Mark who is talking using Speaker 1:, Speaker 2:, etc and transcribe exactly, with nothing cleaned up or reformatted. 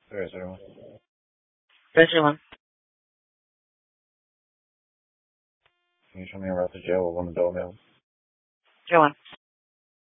Speaker 1: Three zero.
Speaker 2: Three zero one.
Speaker 1: Can you show me around the jail with one of the mail?
Speaker 2: Zero one.